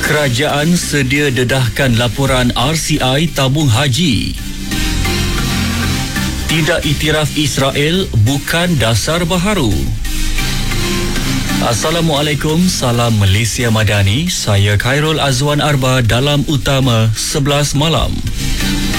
Kerajaan sedia dedahkan laporan RCI tabung haji. Tidak iktiraf Israel bukan dasar baharu. Assalamualaikum, salam Malaysia Madani. Saya Khairul Azwan Arba dalam Utama 11 malam.